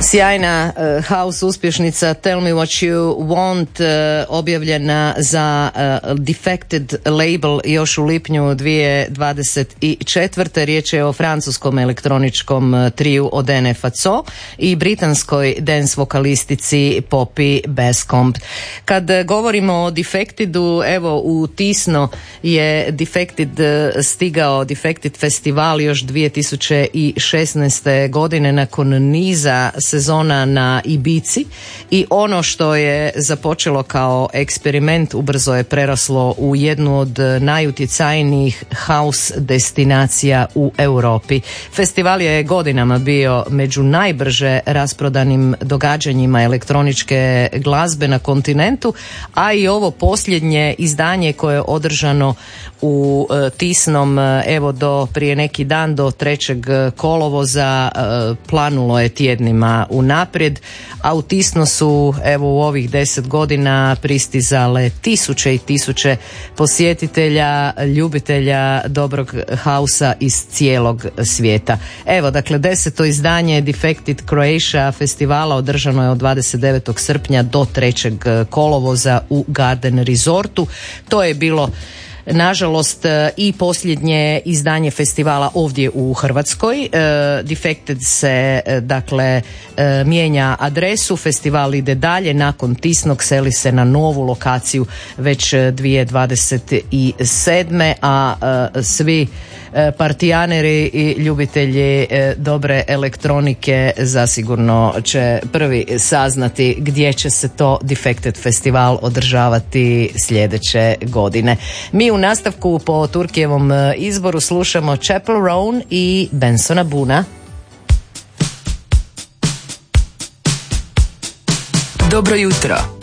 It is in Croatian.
Sjajna house uspješnica Tell Me What You Want, objavljena za Defected label još u lipnju 2024. Riječ je o francuskom elektroničkom triju Oden Fazo i britanskoj dance vokalistici Poppy Bascomb. Kad govorimo o Defectedu, evo u Tisno je Defected stigao, Defected festival još 2016. godine nakon niza sezona na Ibici, i ono što je započelo kao eksperiment ubrzo je preraslo u jednu od najutjecajnijih house destinacija u Europi. Festival je godinama bio među najbrže rasprodanim događanjima elektroničke glazbe na kontinentu, a i ovo posljednje izdanje koje je održano u Tisnom, evo do prije neki dan, do 3. kolovoza, planulo je tjednima unaprijed, a u Tisno su evo u ovih 10 godina pristizale tisuće i tisuće posjetitelja, ljubitelja dobrog hausa iz cijelog svijeta. Evo, dakle, 10. izdanje Defected Croatia festivala održano je od 29. srpnja do 3. kolovoza u Garden Resortu. To je bilo nažalost i posljednje izdanje festivala ovdje u Hrvatskoj. Defected se dakle mijenja adresu, festival ide dalje, nakon Tisnog seli se na novu lokaciju već 2027. a svi partijaneri i ljubitelji dobre elektronike zasigurno će prvi saznati gdje će se to Defected festival održavati sljedeće godine. Mi u nastavku po Turkijevom izboru slušamo Chappell Roan i Bensona Boona. Dobro jutro.